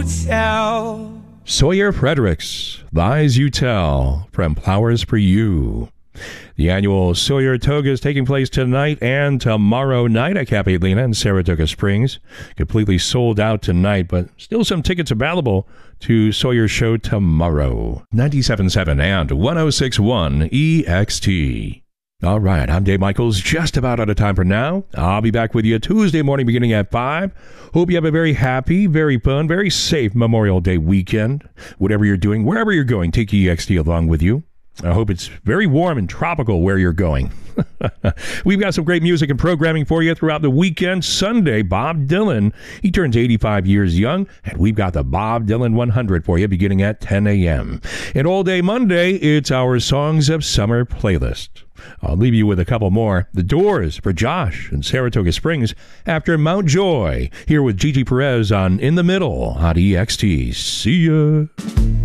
Tell. Sawyer Fredericks, Lies You Tell, from Flowers for You. The annual Sawyer Toga is taking place tonight and tomorrow night at Cafe Lena in Saratoga Springs. Completely sold out tonight, but still some tickets available to Sawyer's show tomorrow. 97.7 and 106.1 EXT. All right, I'm Dave Michaels, just about out of time for now. I'll be back with you Tuesday morning beginning at 5. Hope you have a very happy, very fun, very safe Memorial Day weekend. Whatever you're doing, wherever you're going, take EXT along with you. I hope it's very warm and tropical where you're going. We've got some great music and programming for you throughout the weekend. Sunday, Bob Dylan. He turns 85 years young, and we've got the Bob Dylan 100 for you beginning at 10 a.m. And all day Monday, it's our Songs of Summer playlist. I'll leave you with a couple more. The Doors for Josh in Saratoga Springs after Mount Joy. Here with Gigi Perez on In the Middle on EXT. See ya.